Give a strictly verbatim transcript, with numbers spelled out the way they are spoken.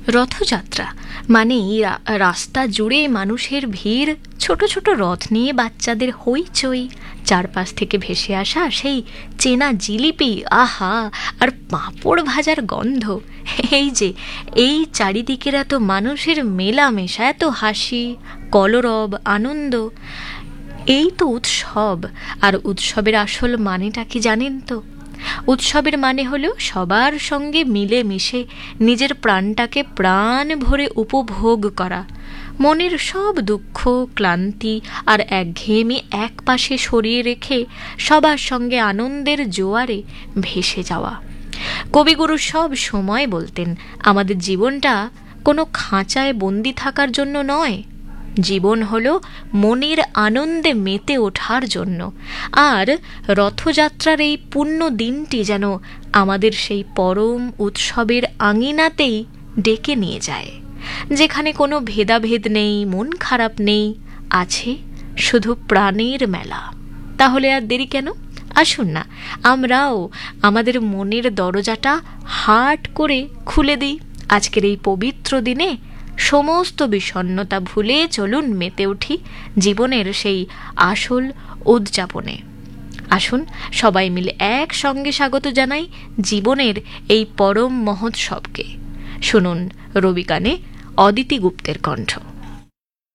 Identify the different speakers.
Speaker 1: রথযাত্রা মানে রা- রাস্তা জুড়ে মানুষের ভিড়, ছোট ছোট রথ নিয়ে বাচ্চাদের হইচই, চারপাশ থেকে ভেসে আসা সেই চেনা জিলিপি, আহা, আর পাঁপড় ভাজার গন্ধ। এই যে এই চারিদিকের এত মানুষের মেলামেশা, এত হাসি, কলরব, আনন্দ, এই তো উৎসব। আর উৎসবের আসল মানেটা কি জানেন তো? উৎসবের মানে হলো সবার সঙ্গে মিলে মিশে নিজের প্রাণটাকে প্রাণ ভরে উপভোগ করা, মনের সব দুঃখ, ক্লান্তি আর একঘেয়েমি এক পাশে সরিয়ে রেখে সবার সঙ্গে আনন্দের জোয়ারে ভেসে যাওয়া। কবিগুরু সব সময় বলতেন, আমাদের জীবনটা কোনো খাঁচায় বন্দি থাকার জন্য নয়, জীবন হলো মনের আনন্দে মেতে ওঠার জন্য। আর রথযাত্রার এই পুণ্য দিনটি যেন আমাদের সেই পরম উৎসবের আঙিনাতেই ডেকে নিয়ে যায়, যেখানে কোনো ভেদাভেদ নেই, মন খারাপ নেই, আছে শুধু প্রাণের মেলা। তাহলে আর দেরি কেন? আসুন না আমরাও আমাদের মনের দরজাটা হাট করে খুলে দিই আজকের এই পবিত্র দিনে। সমস্ত বিষণ্ণতা ভুলে চলুন মেতে উঠি জীবনের সেই আসল উদযাপনে। আসুন সবাই মিলে একসঙ্গে স্বাগত জানাই জীবনের এই পরম মহোৎসবকে। শুনুন রবিকানে অদিতি গুপ্তের কণ্ঠ।